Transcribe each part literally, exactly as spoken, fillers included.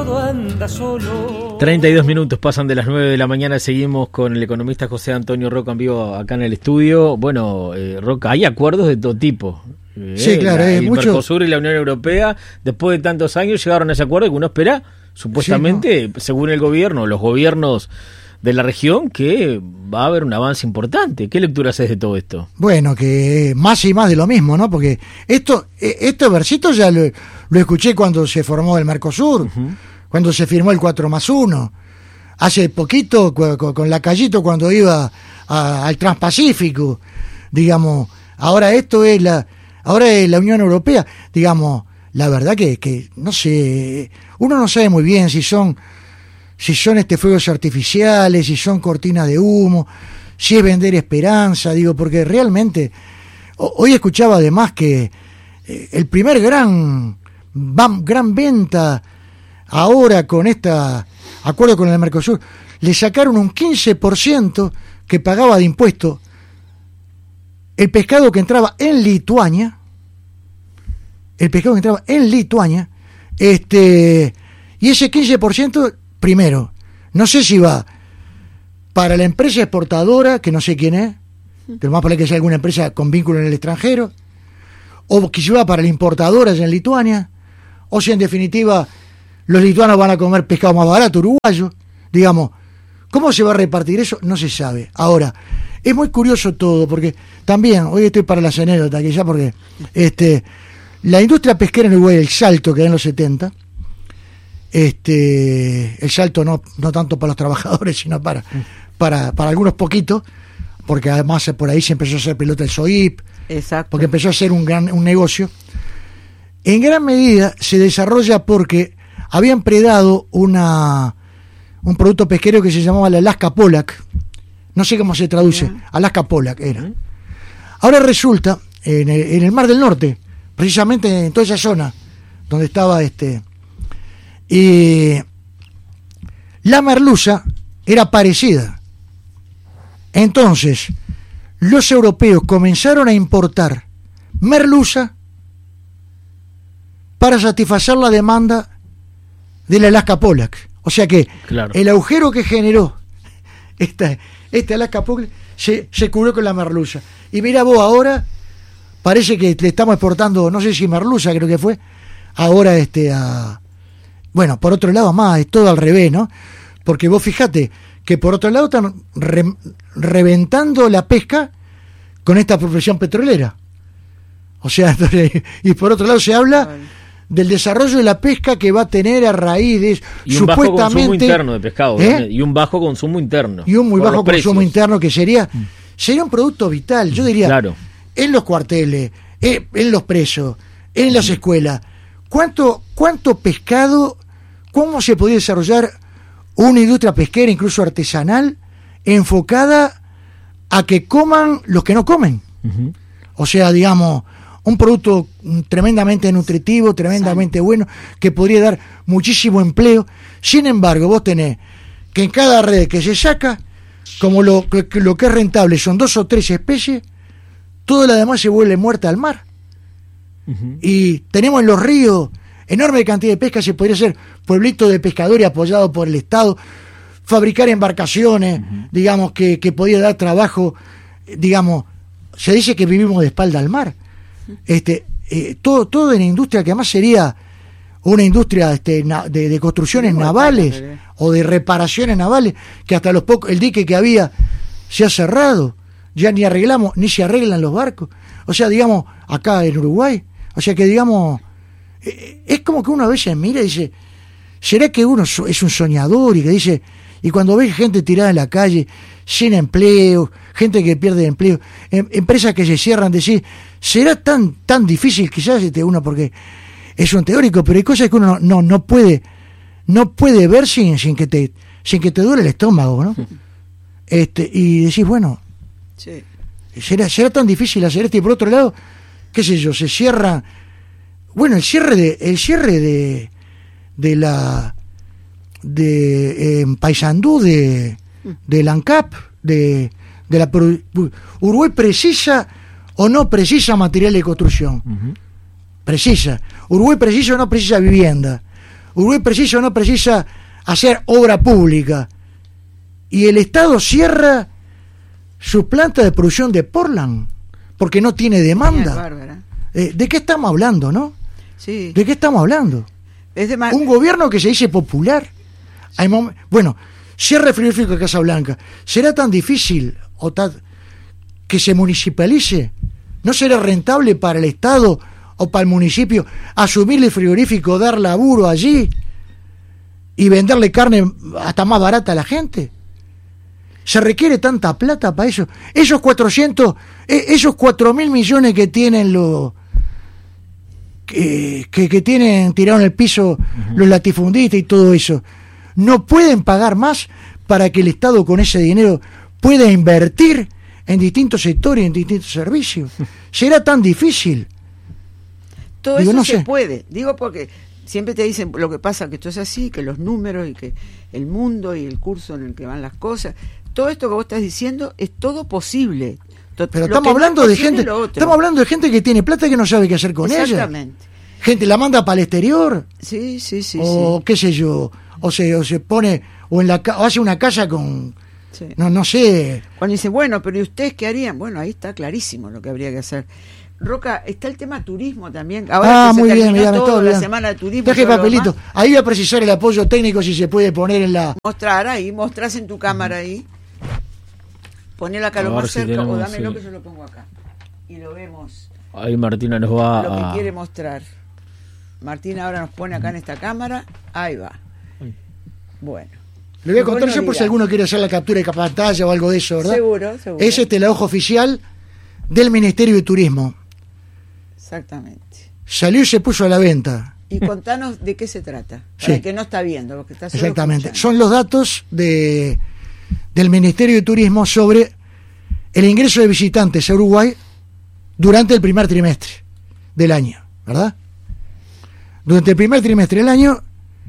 treinta y dos minutos pasan de las nueve de la mañana. Seguimos con el economista José Antonio Roca en vivo acá en el estudio. Bueno, eh, Roca, hay acuerdos de todo tipo. Eh, sí, claro. La, Eh, el mucho... Mercosur y la Unión Europea, después de tantos años, llegaron a ese acuerdo que uno espera, supuestamente, sí, no. según el gobierno, los gobiernos de la región, que va a haber un avance importante. ¿Qué lectura haces de todo esto? Bueno, que más y más de lo mismo, ¿no? Porque esto, estos versitos ya lo, lo escuché cuando se formó el Mercosur, uh-huh. cuando se firmó el cuatro más uno. Hace poquito, con, con Lacayito, cuando iba a, al Transpacífico, digamos. Ahora esto es la, ahora es la Unión Europea, digamos. La verdad que, que no sé, uno no sabe muy bien si son si son este fuegos artificiales, si son cortinas de humo, si es vender esperanza, digo, porque realmente hoy escuchaba además que eh, el primer gran bam, gran venta ahora con esta acuerdo con el Mercosur, le sacaron un quince por ciento que pagaba de impuesto el pescado que entraba en Lituania, el pescado que entraba en Lituania, este, y ese quince por ciento, primero, no sé si va para la empresa exportadora, que no sé quién es, pero más probable que sea alguna empresa con vínculo en el extranjero, o que si va para la importadora en Lituania, o si en definitiva los lituanos van a comer pescado más barato, uruguayo, digamos. ¿Cómo se va a repartir eso? No se sabe. Ahora, es muy curioso todo, porque también, hoy estoy para las anécdotas, que ya porque este, la industria pesquera en Uruguay, el salto que hay en los setenta, este, el salto no, no tanto para los trabajadores, sino para, para, para algunos poquitos, porque además por ahí se empezó a hacer pelota el S O I P, exacto, porque empezó a ser un gran un negocio. En gran medida se desarrolla porque habían predado una un producto pesquero que se llamaba la Alaska Pollock, no sé cómo se traduce, yeah. Alaska Pollock era. Uh-huh. Ahora resulta, en el, en el Mar del Norte, precisamente en toda esa zona donde estaba este, y la merluza era parecida. Entonces, los europeos comenzaron a importar merluza para satisfacer la demanda de la Alaska Pollock. O sea que claro. el agujero que generó esta, esta Alaska Pollock se, se cubrió con la merluza. Y mira vos, ahora parece que le estamos exportando, no sé si merluza creo que fue, ahora este a... Bueno, por otro lado más, es todo al revés, ¿no? Porque vos fijate que por otro lado están re, reventando la pesca con esta profesión petrolera. O sea, y por otro lado se habla del desarrollo de la pesca que va a tener a raíz de eso. Y un supuestamente, bajo consumo interno de pescado, ¿eh? Y un bajo consumo interno. Y un muy bajo consumo interno que sería, sería un producto vital, yo diría, claro. en los cuarteles, en los presos, en las escuelas. ¿Cuánto, cuánto pescado, cómo se podría desarrollar una industria pesquera, incluso artesanal, enfocada a que coman los que no comen? Uh-huh. O sea, digamos, un producto tremendamente nutritivo, tremendamente sí. bueno, que podría dar muchísimo empleo. Sin embargo, vos tenés que en cada red que se saca, como lo, que, lo que es rentable son dos o tres especies, todo lo demás se vuelve muerta al mar. Uh-huh. Y tenemos en los ríos enorme cantidad de pesca, se podría hacer pueblito de pescadores apoyado por el Estado, fabricar embarcaciones, uh-huh. digamos, que, que podía dar trabajo, digamos, se dice que vivimos de espalda al mar. Uh-huh. Este, eh, todo, todo en la industria que además sería una industria este, na, de, de construcciones navales tal, o de reparaciones navales, que hasta los pocos, el dique que había se ha cerrado, ya ni arreglamos, ni se arreglan los barcos. O sea, digamos, acá en Uruguay, o sea que digamos, eh, es como que uno a veces mira y dice, ¿será que uno es un soñador? Y que dice, y cuando ve gente tirada en la calle, sin empleo, gente que pierde empleo, em, empresas que se cierran, decir, ¿será tan tan difícil? Quizás este uno, porque es un teórico, pero hay cosas que uno no, no, no puede no puede ver sin, sin que te sin que te duele el estómago, ¿no? Este, y decís, bueno, sí. ¿será, será tan difícil hacer esto? Y por otro lado, qué sé yo, se cierra, bueno, el cierre de el cierre de de la de eh, Paysandú, de del ANCAP, de de la Uruguay precisa o no precisa material de construcción. Uh-huh. Precisa. Uruguay precisa o no precisa vivienda. Uruguay precisa o no precisa hacer obra pública. Y el Estado cierra su planta de producción de Portland porque no tiene demanda. Eh, ¿De qué estamos hablando, no? Sí. ¿De qué estamos hablando? Es de ma- Un gobierno que se dice popular. Hay mom- bueno, cierre el frigorífico de Casablanca. ¿Será tan difícil o tan que se municipalice? ¿No será rentable para el Estado o para el municipio asumir el frigorífico, dar laburo allí y venderle carne hasta más barata a la gente? ¿Se requiere tanta plata para eso? Esos cuatrocientos, esos cuatro mil millones que tienen los que, que, que tienen tirado en el piso uh-huh. los latifundistas y todo eso, ¿no pueden pagar más para que el Estado con ese dinero pueda invertir en distintos sectores y en distintos servicios? ¿Será tan difícil? Todo Digo, eso no se sé. puede. Digo porque siempre te dicen lo que pasa, que esto es así, que los números y que el mundo y el curso en el que van las cosas, todo esto que vos estás diciendo es todo posible. Pero estamos hablando de gente, estamos hablando de gente que tiene plata y que no sabe qué hacer con ella. Exactamente. Gente la manda para el exterior. Sí, sí, sí. O sí. qué sé yo, o se, o se pone o en la o hace una casa con sí. no no sé. Cuando dice, bueno, pero ¿y ustedes qué harían? Bueno, ahí está clarísimo lo que habría que hacer. Roca, está el tema turismo también. Ahora ah, que muy se bien, terminó mira, todo bien. la semana de turismo. Deje papelito. Ahí voy a precisar el apoyo técnico si se puede poner en la. Mostrar ahí, mostrás en tu cámara ahí. Ponelo acá lo más si cerca tenemos, o dámelo sí. que yo lo pongo acá. Y lo vemos. Ahí Martina nos va lo a... que quiere mostrar. Martina ahora nos pone acá en esta cámara. Ahí va. Bueno. Le voy a contar yo por si alguno quiere hacer la captura de pantalla o algo de eso, ¿verdad? Seguro, seguro. Es este la hoja oficial del Ministerio de Turismo. Exactamente. Salió y se puso a la venta. Y contanos de qué se trata. Para sí. el que no está viendo, porque está solo exactamente. escuchando. Son los datos de del Ministerio de Turismo sobre el ingreso de visitantes a Uruguay durante el primer trimestre del año, ¿verdad? Durante el primer trimestre del año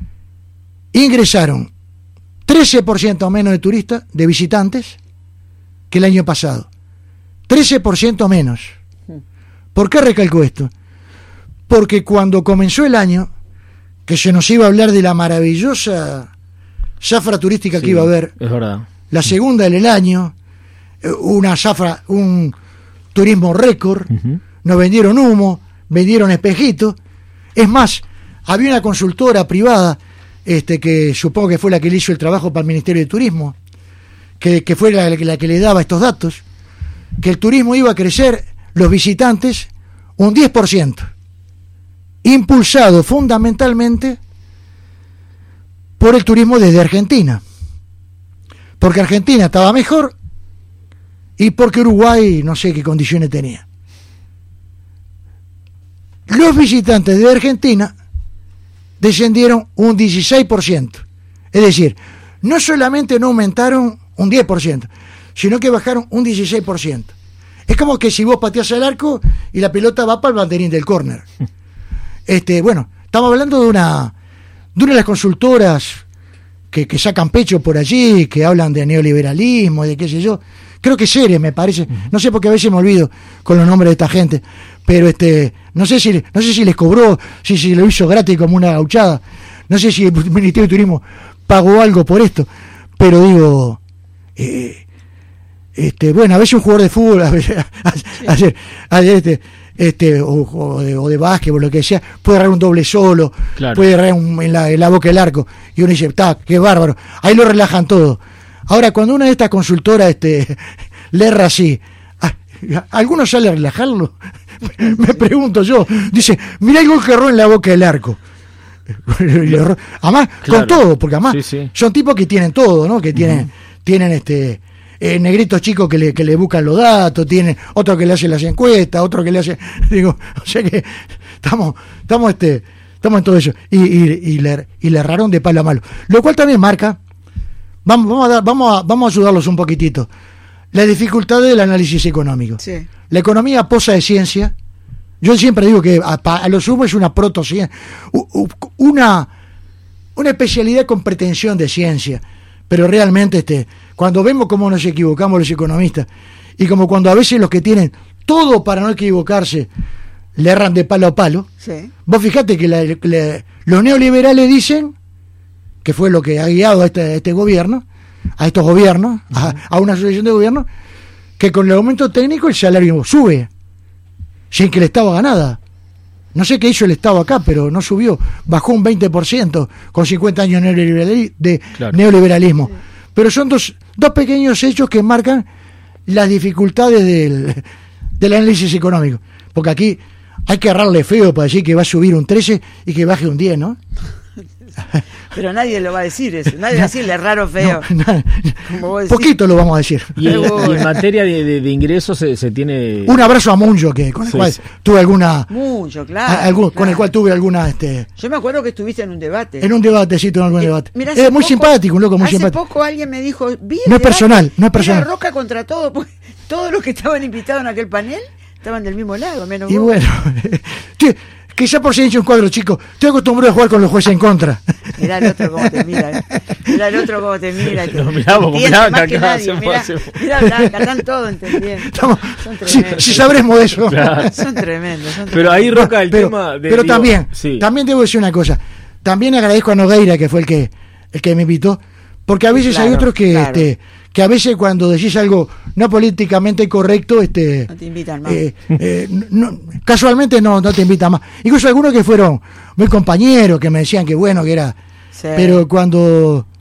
ingresaron trece por ciento menos de turistas, de visitantes, que el año pasado. trece por ciento menos. ¿Por qué recalco esto? Porque cuando comenzó el año, que se nos iba a hablar de la maravillosa zafra turística sí, que iba a haber, es verdad. La segunda en el año, una zafra, un turismo récord, uh-huh. nos vendieron humo, vendieron espejitos. Es más, había una consultora privada, este que supongo que fue la que le hizo el trabajo para el Ministerio de Turismo, que, que fue la, la que le daba estos datos, que el turismo iba a crecer, los visitantes, un diez por ciento, impulsado fundamentalmente por el turismo desde Argentina. Porque Argentina estaba mejor y porque Uruguay no sé qué condiciones tenía. Los visitantes de Argentina descendieron un dieciséis por ciento. Es decir, no solamente no aumentaron un diez por ciento, sino que bajaron un dieciséis por ciento. Es como que si vos pateás el arco y la pelota va para el banderín del córner. Este, bueno, estamos hablando de una, de una de las consultoras Que, que sacan pecho por allí, que hablan de neoliberalismo, de qué sé yo. Creo que Ceres, me parece. No sé por qué a veces me olvido con los nombres de esta gente. Pero este, no sé si, no sé si les cobró, si, si lo hizo gratis como una gauchada. No sé si el Ministerio de Turismo pagó algo por esto. Pero digo, eh, este, bueno, a veces un jugador de fútbol, a veces, ayer, ayer este, este, o, o, de, o de básquet o lo que sea, puede errar un doble solo, claro. puede errar un, en, la, en la boca del arco, y uno dice, está, qué bárbaro, ahí lo relajan todo. Ahora, cuando una de estas consultoras este, le erra así, ¿alguno sale a relajarlo? Me pregunto yo, dice, mira el gol que erró en la boca del arco. Además, claro. con todo, porque además sí, sí. son tipos que tienen todo, ¿no? Que tienen, uh-huh. tienen este Eh, negritos chicos que le, que le buscan los datos, tienen otro que le hace las encuestas, otro que le hace, digo, o sea que estamos, estamos este, estamos en todo eso, y, y, y le, y le erraron de palo a malo, lo cual también marca, vamos, vamos a dar, vamos a, vamos a ayudarlos un poquitito, la dificultad del análisis económico. Sí. La economía posa de ciencia, yo siempre digo que a, a lo sumo es una protociencia, una, una especialidad con pretensión de ciencia, pero realmente este, cuando vemos cómo nos equivocamos los economistas, y como cuando a veces los que tienen todo para no equivocarse le erran de palo a palo. Sí. Vos fijate que la, la, los neoliberales dicen, que fue lo que ha guiado a este, este gobierno, a estos gobiernos, uh-huh. a, a una asociación de gobierno, que con el aumento técnico el salario sube, sin que el Estado haga nada. No sé qué hizo el Estado acá, pero no subió, bajó un veinte por ciento con cincuenta años de claro. neoliberalismo. Sí. Pero son dos, dos pequeños hechos que marcan las dificultades del, del análisis económico. Porque aquí hay que agarrarle feo para decir que va a subir un trece y que baje un diez, ¿no? Pero nadie lo va a decir eso, nadie va a decirle raro, feo. No, no, como vos decís. Poquito lo vamos a decir. Y, y en materia de, de, de ingresos se, se tiene... Un abrazo a Muncho, que con el sí, cual sí. tuve alguna... Muncho, claro, a, algún, claro. Con el cual tuve alguna... este Yo me acuerdo que estuviste en un debate. En un debate, sí, tuve algún eh, debate. Mirá, es muy poco, simpático, un loco muy hace simpático. Hace poco alguien me dijo... Vi no es personal, no es personal. Era Roca contra todo, porque todos los que estaban invitados en aquel panel estaban del mismo lado, menos Y vos. bueno... Quizá por si he hecho un cuadro, chico. Estoy acostumbrado a jugar con los jueces en contra. Mirá el otro cómo te mira. Mirá el otro cómo te mira. Te, Nos miramos con Blanca acá. Mirá, mirá Blanca, están todos entendiendo. Estamos, si, si sabremos de eso. Claro. Son tremendos. Son tremendos. Pero ahí, Roca, el pero, tema... De, pero digo, también, sí. también debo decir una cosa. También agradezco a Nogueira, que fue el que el que me invitó. Porque a veces claro, hay otros que... Claro. este que a veces cuando decís algo no políticamente correcto, este no te invitan más. Eh, eh, no, casualmente no, no te invitan más. Incluso algunos que fueron muy compañeros, que me decían que bueno, que era... Sí. Pero cuando